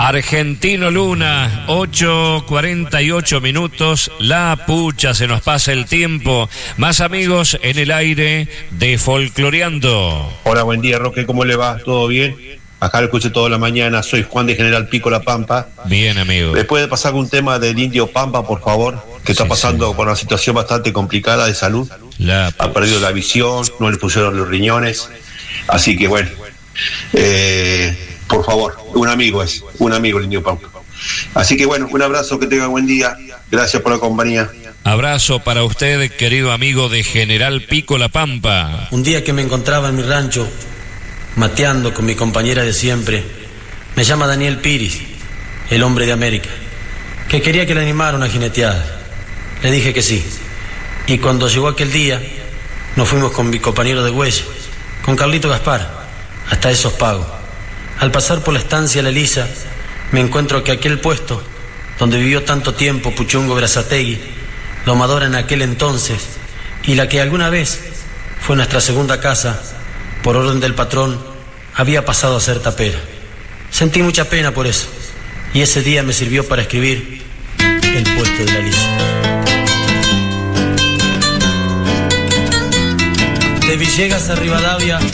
Argentino Luna, 8:48 minutos. La pucha, se nos pasa el tiempo. Más amigos en el aire de Folcloreando. Hola, buen día, Roque, ¿cómo le va? ¿Todo bien? Acá lo escuché toda la mañana, soy Juan de General Pico La Pampa. Bien, amigo. ¿Me puede pasar un tema del Indio Pampa, por favor? Que está pasando por una situación bastante complicada de salud. Ha perdido la visión, no le pusieron los riñones. Así que bueno, por favor, un amigo el Indio Pampa. Así que bueno, un abrazo, que tenga buen día. Gracias por la compañía. Abrazo para usted, querido amigo de General Pico La Pampa. Un día que me encontraba en mi rancho, mateando con mi compañera de siempre, me llama Daniel Piris, el hombre de América, que quería que le animara una jineteada. Le dije que sí. Y cuando llegó aquel día, nos fuimos con mi compañero de huella, con Carlito Gaspar, hasta esos pagos. Al pasar por la estancia La Elisa, me encuentro que aquel puesto, donde vivió tanto tiempo Puchungo Berazategui, domadora en aquel entonces, y la que alguna vez fue nuestra segunda casa, por orden del patrón, había pasado a ser tapera. Sentí mucha pena por eso, y ese día me sirvió para escribir El puesto de La Elisa. De Villegas a Rivadavia